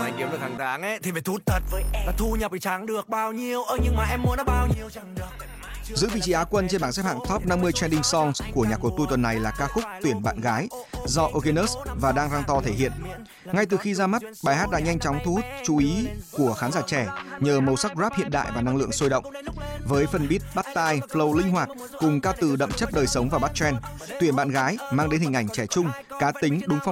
anh kiếm được hàng tháng ấy thì phải thút thật. Là thu nhập thì chẳng được bao nhiêu, nhưng mà em muốn nó bao nhiêu chẳng được. Giữ vị trí Á quân trên bảng xếp hạng Top 50 Trending Songs của nhạc của tôi tuần này là ca khúc Tuyển Bạn Gái do Okeanos và Đang Rang To thể hiện. Ngay từ khi ra mắt, bài hát đã nhanh chóng thu hút chú ý của khán giả trẻ nhờ màu sắc rap hiện đại và năng lượng sôi động. Với phần beat bắt tai, flow linh hoạt cùng ca từ đậm chất đời sống và bắt trend, Tuyển Bạn Gái mang đến hình ảnh trẻ trung, cá tính đúng phong